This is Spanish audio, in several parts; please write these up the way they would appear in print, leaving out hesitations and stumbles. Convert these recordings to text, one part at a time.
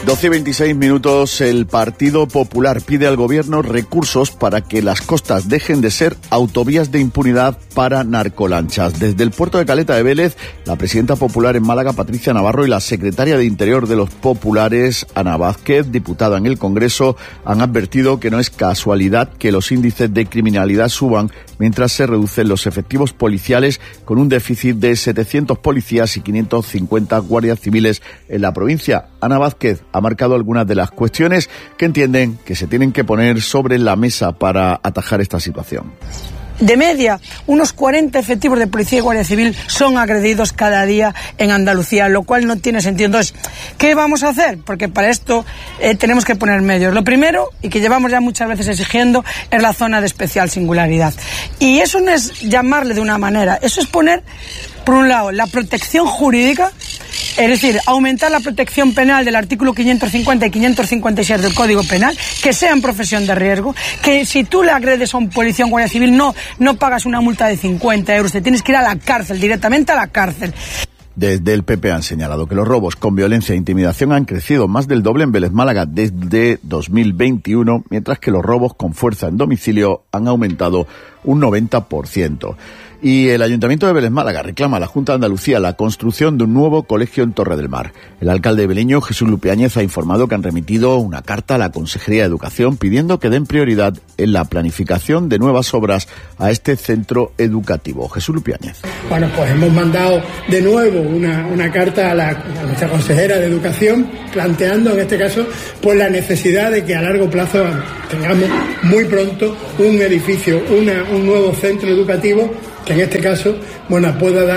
12:26. El Partido Popular pide al Gobierno recursos para que las costas dejen de ser autovías de impunidad para narcolanchas. Desde el puerto de Caleta de Vélez, la presidenta popular en Málaga, Patricia Navarro, y la secretaria de Interior de los populares, Ana Vázquez, diputada en el Congreso, han advertido que no es casualidad que los índices de criminalidad suban mientras se reducen los efectivos policiales, con un déficit de 700 policías y 550 guardias civiles en la provincia. Ana Vázquez ha marcado algunas de las cuestiones que entienden que se tienen que poner sobre la mesa para atajar esta situación. De media, unos 40 efectivos de Policía y Guardia Civil son agredidos cada día en Andalucía, lo cual no tiene sentido. Entonces, ¿qué vamos a hacer? Porque para esto tenemos que poner medios. Lo primero, y que llevamos ya muchas veces exigiendo, es la zona de especial singularidad. Y eso no es llamarle de una manera, eso es poner, por un lado, la protección jurídica, es decir, aumentar la protección penal del artículo 550 y 556 del Código Penal, que sea en profesión de riesgo, que si tú le agredes a un policía o un guardia civil no pagas una multa de 50 euros, te tienes que ir a la cárcel, directamente a la cárcel. Desde el PP han señalado que los robos con violencia e intimidación han crecido más del doble en Vélez Málaga desde 2021, mientras que los robos con fuerza en domicilio han aumentado un 90%. Y el Ayuntamiento de Vélez Málaga reclama a la Junta de Andalucía la construcción de un nuevo colegio en Torre del Mar. El alcalde veleño, Jesús Lupiáñez, ha informado que han remitido una carta a la Consejería de Educación pidiendo que den prioridad en la planificación de nuevas obras a este centro educativo. Jesús Lupiáñez. Bueno, pues hemos mandado de nuevo una carta a nuestra consejera de Educación planteando en este caso pues la necesidad de que a largo plazo tengamos muy pronto un edificio, un nuevo centro educativo que en este caso, bueno,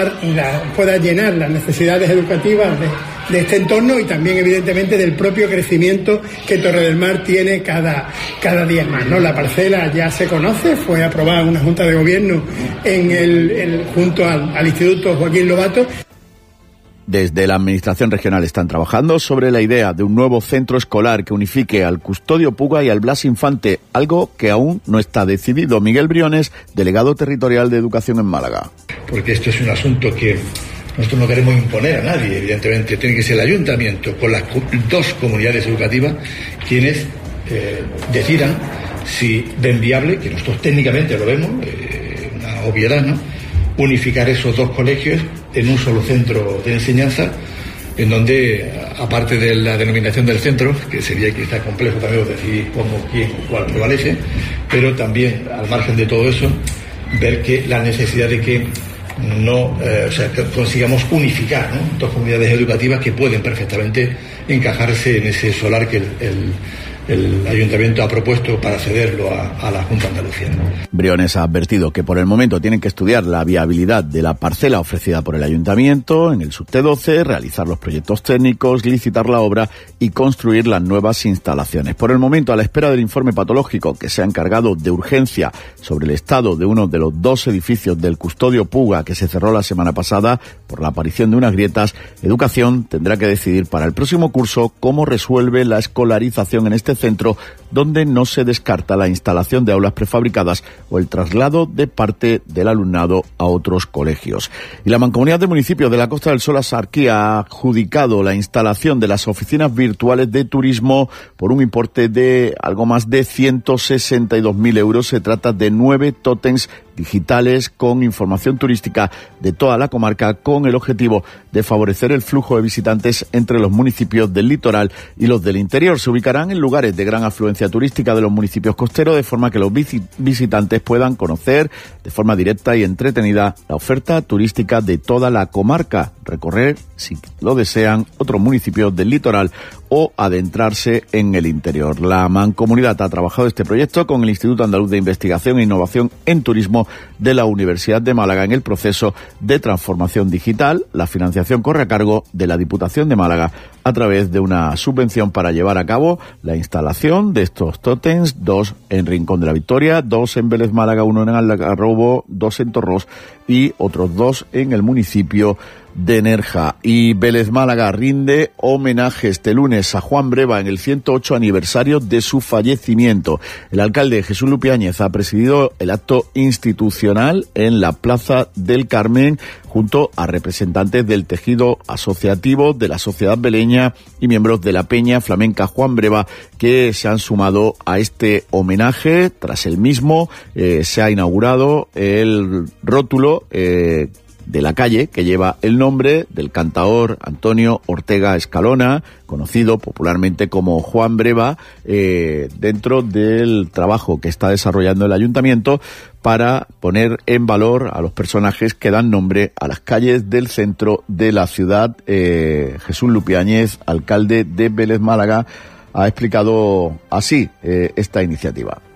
pueda llenar las necesidades educativas de este entorno y también evidentemente del propio crecimiento que Torre del Mar tiene cada día más, ¿no? La parcela ya se conoce, fue aprobada en una Junta de Gobierno junto al Instituto Joaquín Lobato. Desde la Administración Regional están trabajando sobre la idea de un nuevo centro escolar que unifique al Custodio Puga y al Blas Infante, algo que aún no está decidido. Miguel Briones, delegado territorial de Educación en Málaga. Porque esto es un asunto que nosotros no queremos imponer a nadie, evidentemente. Tiene que ser el ayuntamiento con las dos comunidades educativas quienes decidan si ven viable, que nosotros técnicamente lo vemos, una obviedad, ¿no?, unificar esos dos colegios en un solo centro de enseñanza, en donde, aparte de la denominación del centro, que sería quizá complejo también decidir cómo, quién, cuál prevalece, pero también, al margen de todo eso, ver que la necesidad de que que consigamos unificar, ¿no?, dos comunidades educativas que pueden perfectamente encajarse en ese solar que el Ayuntamiento ha propuesto para cederlo a la Junta de Andalucía. Briones ha advertido que por el momento tienen que estudiar la viabilidad de la parcela ofrecida por el Ayuntamiento en el subte 12, realizar los proyectos técnicos, licitar la obra y construir las nuevas instalaciones. Por el momento, a la espera del informe patológico que se ha encargado de urgencia sobre el estado de uno de los dos edificios del Custodio Puga que se cerró la semana pasada por la aparición de unas grietas, Educación tendrá que decidir para el próximo curso cómo resuelve la escolarización en este centro, donde no se descarta la instalación de aulas prefabricadas o el traslado de parte del alumnado a otros colegios. Y la Mancomunidad de Municipios de la Costa del Sol, Asarquí, ha adjudicado la instalación de las oficinas virtuales de turismo por un importe de algo más de 162.000 euros. Se trata de 9 tótems digitales con información turística de toda la comarca, con el objetivo de favorecer el flujo de visitantes entre los municipios del litoral y los del interior. Se ubicarán en lugares de gran afluencia turística de los municipios costeros, de forma que los visitantes puedan conocer de forma directa y entretenida la oferta turística de toda la comarca, recorrer, si lo desean, otros municipios del litoral o adentrarse en el interior. La Mancomunidad ha trabajado este proyecto con el Instituto Andaluz de Investigación e Innovación en Turismo de la Universidad de Málaga en el proceso de transformación digital. La financiación corre a cargo de la Diputación de Málaga a través de una subvención para llevar a cabo la instalación de estos tótems, 2 en Rincón de la Victoria, 2 en Vélez Málaga, 1 en Algarrobo, 2 en Torros y otros 2 en el municipio de Nerja. Y Vélez Málaga rinde homenaje este lunes a Juan Breva en el 108 aniversario de su fallecimiento. El alcalde Jesús Lupiáñez ha presidido el acto institucional en la Plaza del Carmen junto a representantes del tejido asociativo de la sociedad veleña Peña y miembros de la Peña Flamenca Juan Breva, que se han sumado a este homenaje. Tras el mismo se ha inaugurado el rótulo de la calle que lleva el nombre del cantaor Antonio Ortega Escalona, conocido popularmente como Juan Breva, dentro del trabajo que está desarrollando el ayuntamiento para poner en valor a los personajes que dan nombre a las calles del centro de la ciudad. Jesús Lupiáñez, alcalde de Vélez Málaga, ha explicado así esta iniciativa.